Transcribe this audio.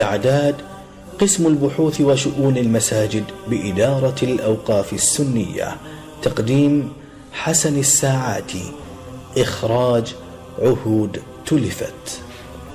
إعداد قسم البحوث وشؤون المساجد بإدارة الأوقاف السنية. تقديم حسن الساعاتي. إخراج عهود تلفت.